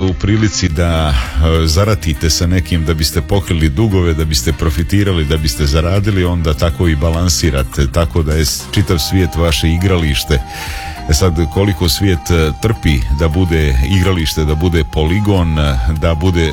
u prilici da zaratite sa nekim da biste pokrili dugove, da biste profitirali, da biste zaradili, onda tako i balansirate, tako da je čitav svijet vaše igralište. Sad, koliko svijet trpi da bude igralište, da bude poligon, da bude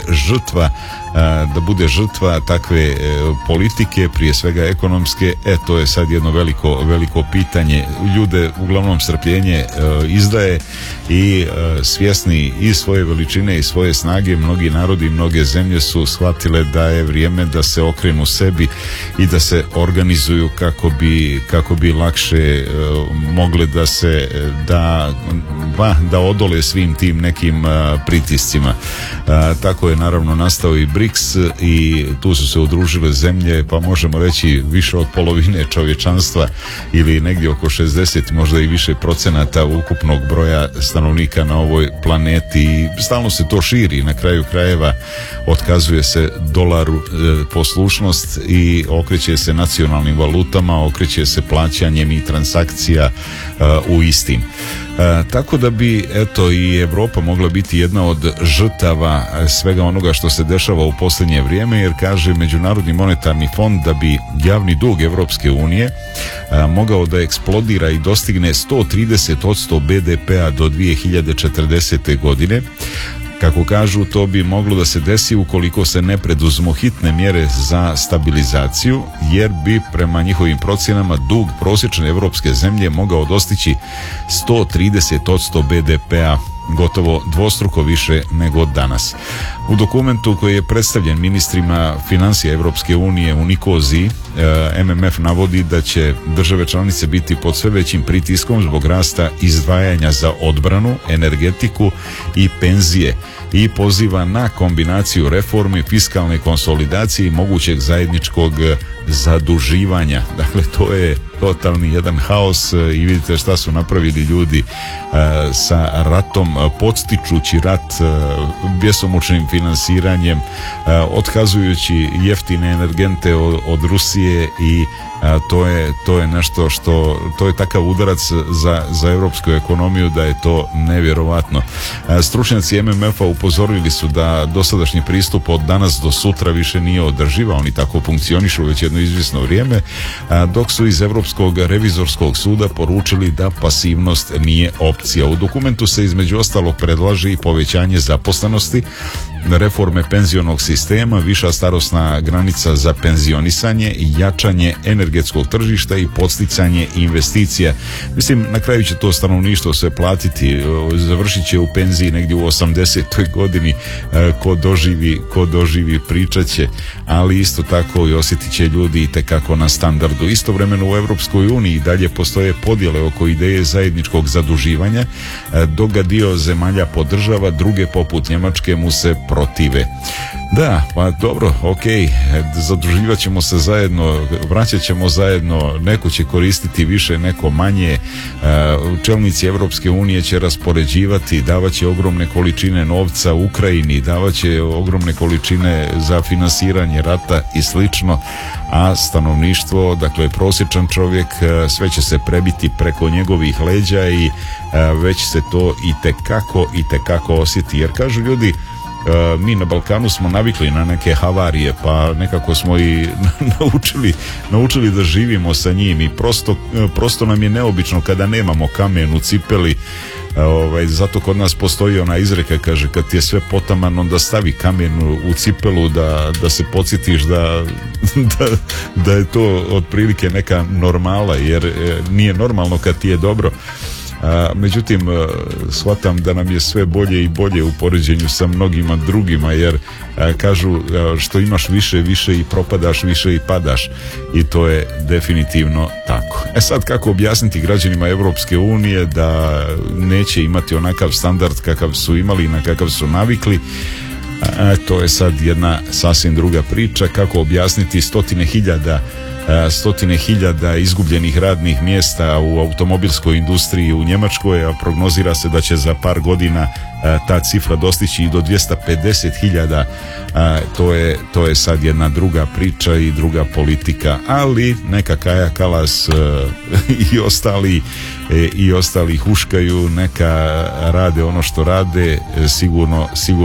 žrtva takve politike, prije svega ekonomske, to je sad jedno veliko pitanje. Ljude uglavnom strpljenje izdaje i svjesni i svoje veličine i svoje snage, mnogi narodi i mnoge zemlje su shvatile da je vrijeme da se okrenu sebi i da se organizuju kako bi lakše mogle da odole svim tim nekim pritiscima. Tako je naravno nastao i BRICS i tu su se udružile zemlje, pa možemo reći više od polovine čovječanstva ili negdje oko 60, možda i više procenata ukupnog broja stanovnika na ovoj planeti i stalno se to širi. Na kraju krajeva otkazuje se dolaru poslušnost i okreće se nacionalnim valutama, okreće se plaćanjem i transakcija u istim. Tako da bi i Europa mogla biti jedna od žrtava svega onoga što se dešava u posljednje vrijeme, jer kaže Međunarodni monetarni fond da bi javni dug Europske unije mogao da eksplodira i dostigne 130% BDP-a do 2040. godine. Kako kažu, to bi moglo da se desi ukoliko se ne preduzmu hitne mjere za stabilizaciju, jer bi prema njihovim procjenama dug prosječne europske zemlje mogao dostići 130% BDP-a, gotovo dvostruko više nego danas. U dokumentu koji je predstavljen ministrima financija Europske unije u Nikoziji, MMF navodi da će države članice biti pod sve većim pritiskom zbog rasta izdvajanja za odbranu, energetiku i penzije i poziva na kombinaciju reformi, fiskalne konsolidacije i mogućeg zajedničkog zaduživanja. Dakle, to je totalni jedan haos i vidite šta su napravili ljudi sa ratom, podstičući rat bjesomučnim finansiranjem, otkazujući jeftine energente od Rusije i to je nešto što, to je takav udarac za europsku ekonomiju da je to nevjerovatno. Stručnjaci MMF-a upozorili su da dosadašnji pristup od danas do sutra više nije održiv, oni tako funkcionišu već jedno izvjesno vrijeme, dok su iz Europskog revizorskog suda poručili da pasivnost nije opcija. U dokumentu se između ostalog predlaže i povećanje zaposlenosti, reforme penzionog sistema, viša starosna granica za penzionisanje, jačanje energetskog tržišta i podsticanje investicija. Mislim, na kraju će to stanovništvo sve platiti, završit će u penziji negdje u 80. godini, ko doživi pričat će, ali isto tako i osjetit će ljudi itekako na standardu. Istovremeno u Europskoj uniji dalje postoje podjele oko ideje zajedničkog zaduživanja, dok ga dio zemalja podržava, druge poput Njemačke mu se protive. Da, pa dobro, zaduživat ćemo se zajedno, vraćat ćemo zajedno, neko će koristiti više, neko manje, čelnici Europske unije će raspoređivati, davat će ogromne količine novca Ukrajini, davat će ogromne količine za finansiranje rata i slično, a stanovništvo, dakle prosječan čovjek, sve će se prebiti preko njegovih leđa i već se to itekako osjeti, jer kažu ljudi, mi na Balkanu smo navikli na neke havarije, pa nekako smo i naučili da živimo sa njim i prosto nam je neobično kada nemamo kamen u cipeli. Zato kod nas postoji ona izreka, kaže, kad ti je sve potaman, onda stavi kamen u cipelu da se podsjetiš da je to otprilike neka normala, jer nije normalno kad ti je dobro. Međutim, shvatam da nam je sve bolje i bolje u poređenju sa mnogima drugima, jer kažu što imaš više i propadaš, više i padaš, i to je definitivno tako. Sad, kako objasniti građanima Europske unije da neće imati onakav standard kakav su imali i na kakav su navikli? To je sad jedna sasvim druga priča. Kako objasniti stotine hiljada izgubljenih radnih mjesta u automobilskoj industriji u Njemačkoj, a prognozira se da će za par godina ta cifra dostići i do 250.000. To je sad jedna druga priča i druga politika, ali neka Kaja Kalas i ostali huškaju, neka rade ono što rade, sigurno